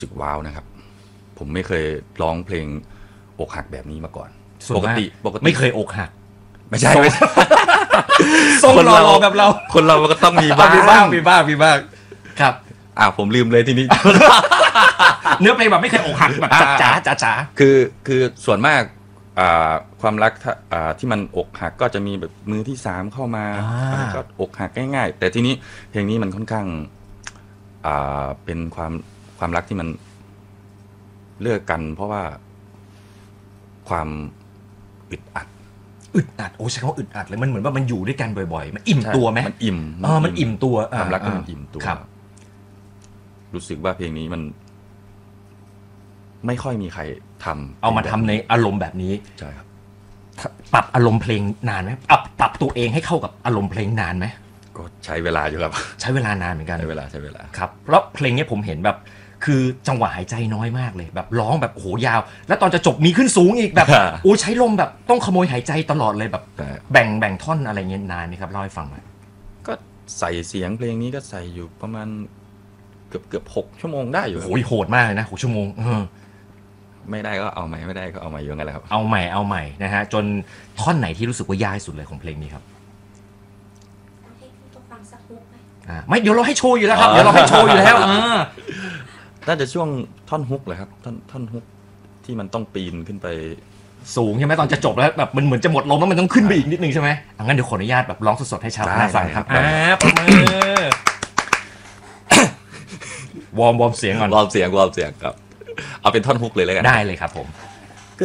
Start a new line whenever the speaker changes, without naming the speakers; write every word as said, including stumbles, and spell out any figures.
สึกว้าวนะครับผมไม่เคยร้องเพลงอกหักแบบนี้มาก่อน
ปกติปกติไม่เคยอกหัก
ไม่ใช่
ทรงหล่อๆแบบเรา
คนเราก็ต้องมีบ้าง
มีบ้างมีบ้างมีบ้างครับ
อ่าผมลืมเลยทีนี้
เนื้อเพลงแบบไม่เคยอกหักแบบจ๋าจ๋าจ๋า
คือคือส่วนมากความรักที่มันอกหักก็จะมีแบบมือที่สามเข้ามาก็อกหักง่ายๆแต่ทีนี้เพลงนี้มันค่อนข้างเป็นความความรักที่มันเลิกกันเพราะว่าความอึดอัด
อึดอัดโอ้ใช่คำว่าอึดอัดเลยมันเหมือนว่ามันอยู่ด้วยกันบ่อยๆมันอิ่มตัวไหม
มันอิ่ม
เออมันอิ่มตัว
ความรักมันอิ่มตัวรู้สึกว่าเพลงนี้มันไม่ค่อยมีใครทำ
เอามาทำในอารมณ์แบบนี้
ใช่ครับ
ปรับอารมณ์เพลงนานไหมปรับปรับตัวเองให้เข้ากับอารมณ์เพลงนานไหม
ก็ใช้เวลาอยู่ครับ
ใช้เวลานานเหมือนกัน
ใช้เวลาใช้เวลา
ครับเพราะเพลงนี้ผมเห็นแบบคือจังหวะหายใจน้อยมากเลยแบบร้องแบบโหยาวแล้วตอนจะจบมีขึ้นสูงอีกแบบโอ้ใช้ลมแบบต้องขโมยหายใจตลอดเลยแบบแบ่งแบ่งท่อนอะไรเงี้ยนานไหมครับเล่าให้ฟังหน่อย
ก็ใส่เสียงเพลงนี้ก็ใส่อยู่ประมาณเกือบเกือบหกชั่วโมงได้อยู่
โอ้ยโหดมากเลยนะหกชั่วโมง
ไม่ได้ก็เอาใหม่ไม่ได้ก็เอาใหม่อยู่กันแหละครับ
เอาใหม่เอาใหม่นะฮะจนท่อนไหนที่รู้สึกว่ายากที่สุดเลยของเพลงนี้ครับไม่เดี๋ยวเราให้โชว์อยู่แล้วครับเดี๋ยวเราให้โชว์อยู่แล้ว
น่าจะช่วงท่อนฮุกเลยครับท่อนท่อนฮุกที่มันต้องปีนขึ้นไป
สูงใช่ไหมตอนจะจบแล้วแบบมันเหมือนจะหมดลมแล้วมันต้องขึ้นไปอีกนิดนึงใช่ไหมงั้นเดี๋ยวขออนุญาตแบบร้องสดๆให้ชาวบ้านฟังครับอ่าปรบมือวอร์มวอร์มเสียงก่อน
วอร์มเสียงวอร์มเสียงครับเอาเป็นท่อนฮุกเลยแล้วกัน
ได้เลยครับผม